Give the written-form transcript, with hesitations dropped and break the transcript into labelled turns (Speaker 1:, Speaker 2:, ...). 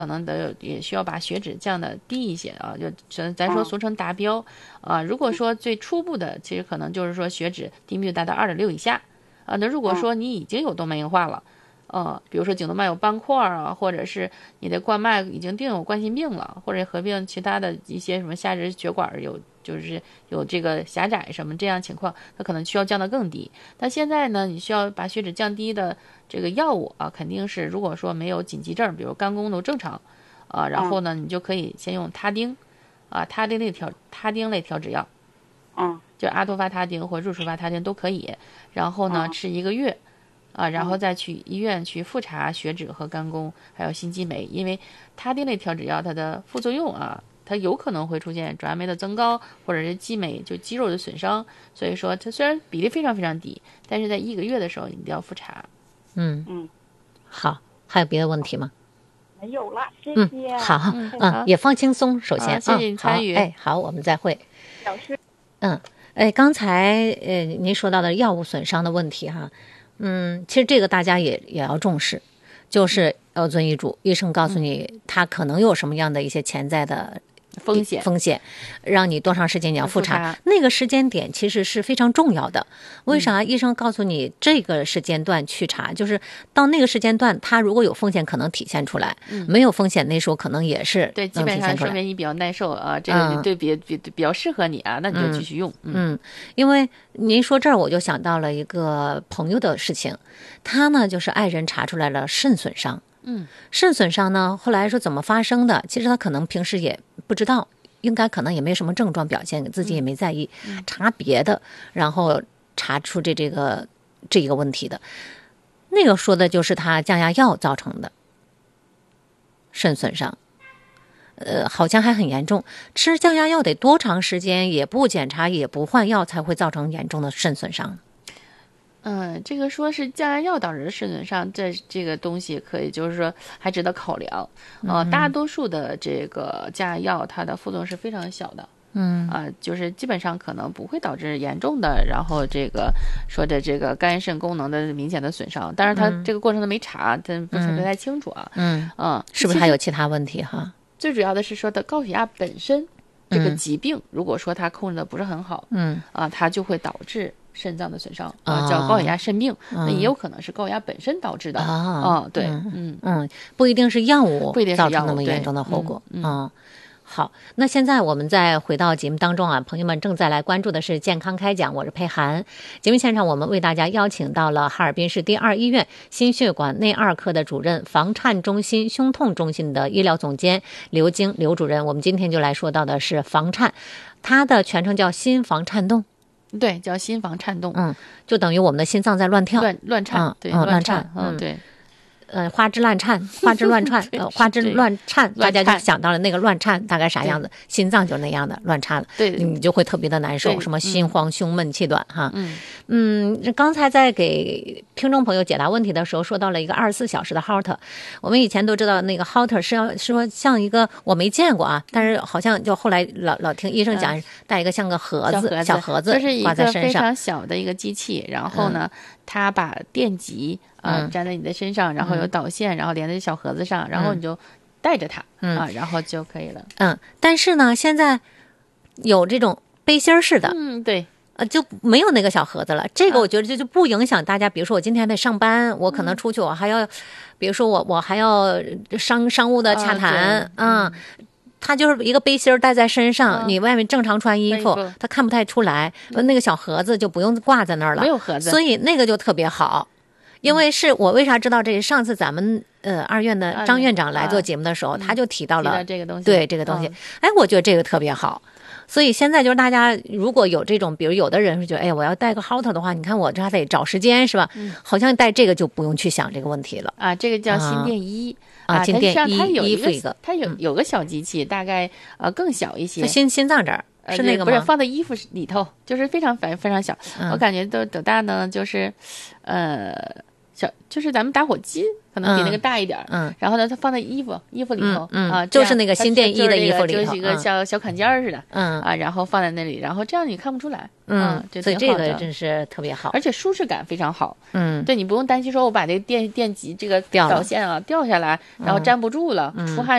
Speaker 1: 可能也需要把血脂降的低一些啊，就咱说俗称达标啊。如果说最初步的，其实可能就是说血脂低密度达到2.6以下啊。那如果说你已经有动脉硬化了，比如说颈动脉有斑块啊，或者是你的冠脉已经定有冠心病了，或者合并其他的一些什么下肢血管就是有这个狭窄什么这样情况，它可能需要降到更低。但现在呢，你需要把血脂降低的这个药物啊，肯定是如果说没有紧急症，比如肝功能正常啊，然后呢，你就可以先用他汀啊，他汀类调脂药，就阿托伐他汀或入舒伐他汀都可以。然后呢，吃1个月。然后再去医院去复查血脂和肝功，还有心肌酶，因为他汀类调脂药它的副作用啊，它有可能会出现转氨酶的增高，或者是肌酶就肌肉的损伤，所以说它虽然比例非常非常低，但是在1个月的时候你一定要复查。
Speaker 2: 好，还有别的问题吗？
Speaker 3: 没有了，谢谢。
Speaker 2: 好，也放轻松，首先
Speaker 1: 谢谢你参与。
Speaker 2: 好，我们再会。
Speaker 3: 老师，
Speaker 2: 刚才您说到的药物损伤的问题哈。其实这个大家也要重视，就是要遵医嘱，医生告诉你他可能有什么样的一些潜在的风险，让你多长时间你要复查，那个时间点其实是非常重要的。为啥医生告诉你这个时间段去查？就是到那个时间段，他如果有风险可能体现出来，没有风险那时候可能也是
Speaker 1: 对，基本上说明你比较耐受啊，这个对比较适合你啊，那你就继续用。
Speaker 2: 因为您说这儿我就想到了一个朋友的事情，他呢就是爱人查出来了肾损伤。肾损伤呢，后来说怎么发生的？其实他可能平时也不知道，应该可能也没什么症状表现，自己也没在意，查别的，然后查出这一个问题的。那个说的就是他降压药造成的肾损伤，好像还很严重。吃降压药得多长时间？也不检查，也不换药，才会造成严重的肾损伤。
Speaker 1: 这个说是降压药导致的肾损伤，这个东西可以就是说还值得考量。大多数的这个降压药它的副作用是非常小的。就是基本上可能不会导致严重的，然后这个说的这个肝肾功能的明显的损伤。但是它这个过程都没查，它不太清楚啊。
Speaker 2: 是不是还有其他问题哈？
Speaker 1: 最主要的是说的高血压本身这个疾病，如果说它控制的不是很好，它就会导致肾脏的损伤叫高血压肾病。那也有可能是高血压本身导致的对，
Speaker 2: 不一定是药物造成那么严重的后果。好，那现在我们再回到节目当中啊，朋友们正在来关注的是健康开讲，我是佩涵。节目现场我们为大家邀请到了哈尔滨市第2医院心血管内2科的主任、房颤中心胸痛中心的医疗总监刘晶刘主任。我们今天就来说到的是房颤，它的全称叫心房颤动。
Speaker 1: 对，叫心房颤动。
Speaker 2: 就等于我们的心脏在乱跳，
Speaker 1: 乱颤，对，
Speaker 2: 乱颤，
Speaker 1: 对。
Speaker 2: 花枝乱颤，花枝乱颤，花枝乱颤，大家就想到了那个乱颤大概啥样子，心脏就那样的乱颤了，
Speaker 1: 对，
Speaker 2: 你就会特别的难受，什么心慌、胸闷、气短哈。刚才在给听众朋友解答问题的时候，说到了一个24小时的 Holter， 我们以前都知道那个 Holter 是说像一个我没见过啊，但是好像就后来老听医生讲，带一个像个小盒子挂在身上，
Speaker 1: 这是一个非常小的一个机器，然后呢，它把电极粘在你的身上，然后有导线，然后连在小盒子上，然后你就带着它然后就可以了。
Speaker 2: 但是呢，现在有这种背心式的，
Speaker 1: 对，
Speaker 2: 就没有那个小盒子了。这个我觉得就不影响大家。比如说我今天得上班，我可能出去，我还要，比如说我还要商务的洽谈它就是一个背心带在身上，你外面正常穿衣服，它看不太出来。那个小盒子就不用挂在那儿了，
Speaker 1: 没有盒子，
Speaker 2: 所以那个就特别好。因为是我为啥知道这？上次咱们2院的张院长来做节目的时候，他就提到了
Speaker 1: 这个东西，
Speaker 2: 对这个东西，我觉得这个特别好。所以现在就是大家如果有这种，比如有的人是觉得，我要带个 Holter 的话，你看我这还得找时间是吧？好像带这个就不用去想这个问题了
Speaker 1: 这个叫心电衣
Speaker 2: 心电衣服
Speaker 1: 一个，它有个小机器，大概更小一些，
Speaker 2: 心脏这儿。是那个吗？
Speaker 1: 不是放在衣服里头，就是非常非常小。我感觉都多大呢？就是就是咱们打火机可能比那个大一点儿，然后呢，它放在衣服里头啊，
Speaker 2: 就是那个心电仪的衣服里头，
Speaker 1: 就是一个小坎肩似的，然后放在那里，然后这样你看不出来，
Speaker 2: 所以这个真是特别好，
Speaker 1: 而且舒适感非常好，对你不用担心说我把这个电极这个导线啊掉下来，然后粘不住了，出汗。